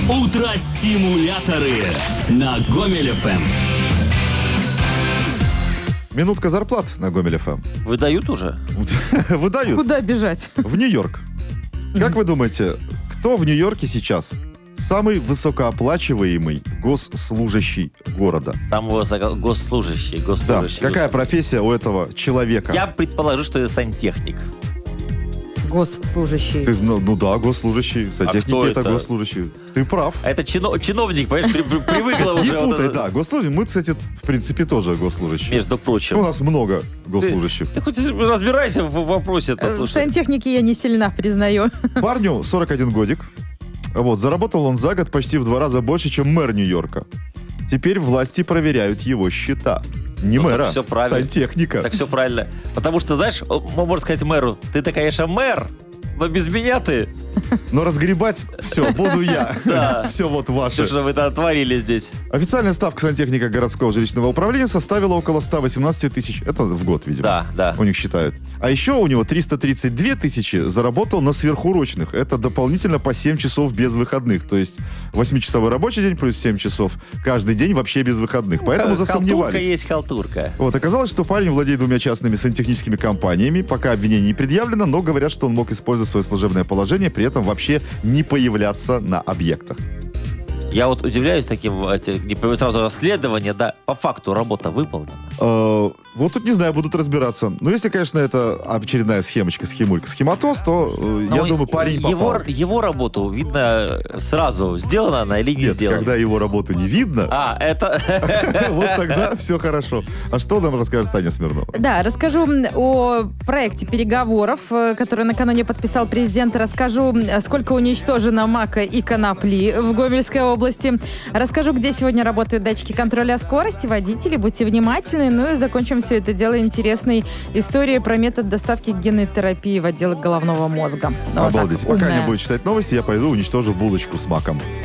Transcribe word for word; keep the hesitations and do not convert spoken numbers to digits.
Утро-стимуляторы на Гомель эф эм. Минутка зарплат на Гомель эф эм. Выдают уже? Выдают. Куда бежать? В Нью-Йорк. Как вы думаете, кто в Нью-Йорке сейчас самый высокооплачиваемый госслужащий города? Самый высоко... госслужащий. Да. госслужащий Какая гос- профессия у этого человека? Я предположу, что это сантехник. Госслужащий. Ты зна- ну да, госслужащий. Сантехники кто это это? госслужащий. Ты прав. А это чино- чиновник, понимаешь, при- при- привыкла Не уже. вот путай, это- да. Госслужащий. Мы, кстати, в принципе, тоже госслужащие. Между У прочим. нас много госслужащих. Ты хоть разбирайся в вопросе-то, Э, В слушай. сантехнике я не сильна, признаю. Парню сорок один годик. Вот, заработал он за год почти в два раза больше, чем мэр Нью-Йорка. Теперь власти проверяют его счета. Не Ну, так мэра, всё правильно. сантехника. Так все правильно. Потому что, знаешь, можно сказать мэру, ты-то, конечно, мэр, но без меня ты. Но разгребать все буду я. Да. Все вот Что ваше. же вы там творили здесь? Официальная ставка сантехника городского жилищного управления составила около сто восемнадцать тысяч. Это в год, видимо. Да, да. У них считают. А еще у него триста тридцать две тысячи заработал на сверхурочных. Это дополнительно по семь часов без выходных. То есть восьмичасовой рабочий день плюс семь часов каждый день вообще без выходных. Поэтому Халтурка засомневались. есть халтурка. Вот, оказалось, что парень владеет двумя частными сантехническими компаниями. Пока обвинений не предъявлено, но говорят, что он мог использовать свое служебное положение, при этом вообще не появляться на объектах. Я вот удивляюсь таким, эти- не сразу расследование, да, по факту работа выполнена. Э, Вот тут, не знаю, будут разбираться. Но если, конечно, это очередная схемочка, схемулька, схематоз, то, э, я Но думаю, парень попал. его, его работу видно сразу, сделана она или не Нет, сделана. когда его работу не видно, А, это... вот тогда все хорошо. А что нам расскажет Таня Смирнова? Да, расскажу м, о проекте переговоров, э, который накануне подписал президент. Расскажу, м, сколько уничтожено мака и конопли в Гомельской области. Расскажу, где сегодня работают датчики контроля скорости. Водители, будьте внимательны. Ну и закончим все это дело интересной историей про метод доставки генной терапии в отделах головного мозга. Ну, вот так, Обалдеть. Пока умная. не будет читать новости, я пойду уничтожу булочку с маком.